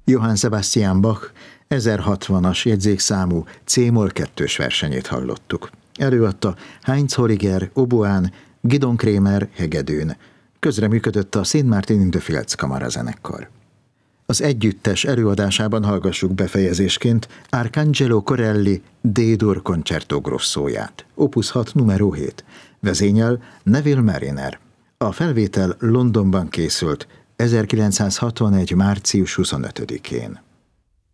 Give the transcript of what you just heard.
Johann Sebastian Bach 1060-as jegyzékszámú C-moll 2-s versenyét hallottuk. Előadta Heinz Holliger oboán, Gidon Kremer hegedűn. Közreműködött a St. Martin in the Fields kamarazenekar. Az együttes előadásában hallgassuk befejezésként Arcangelo Corelli D-dur Concerto Grossóját, opus 6 numero 7, vezényel Neville Mariner. A felvétel Londonban készült 1961. március 25-én.